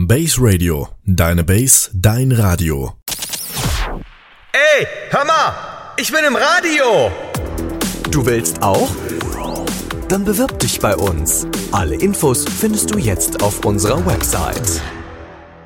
Base Radio, deine Base, dein Radio. Ey, hör mal, ich bin im Radio. Du willst auch? Dann bewirb dich bei uns. Alle Infos findest du jetzt auf unserer Website.